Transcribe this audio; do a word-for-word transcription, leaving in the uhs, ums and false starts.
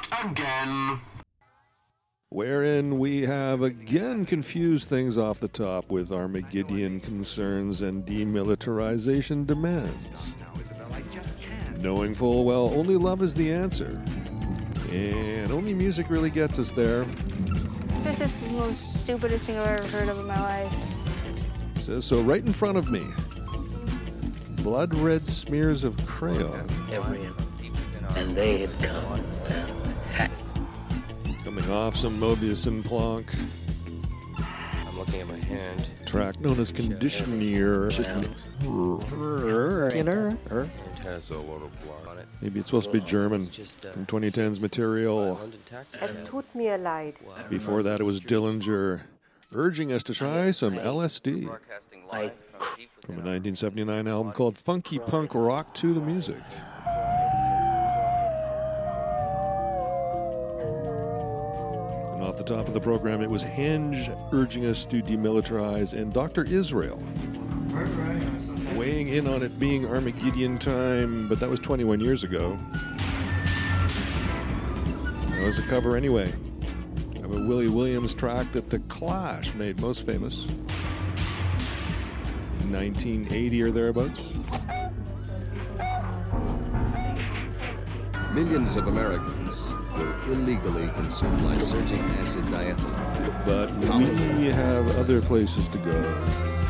Not again. Wherein we have again confused things off the top with Armageddon concerns and demilitarization demands. Knowing full well only love is the answer. And only music really gets us there. This is the most stupidest thing I've ever heard of in my life. Says so right in front of me. Blood red smears of crayon. And they had come. Coming off some Mobius and Planck. I'm looking at my hand. Track known as Conditioner. It has a lot of blood on it. Maybe it's supposed to be German. From twenty ten's material. Es tut mir leid. Before that, it was Dillinger urging us to try some L S D. From a nineteen seventy-nine album called Funky Punk Rock to the Music. And off the top of the program, it was Henge urging us to demilitarize, and Doctor Israel weighing in on it being Armageddon time, but that was twenty-one years ago. That was a cover anyway of a Willie Williams track that The Clash made most famous in nineteen eighty or thereabouts. Millions of Americans will illegally consume lysergic acid diethyl. But we have other places to go.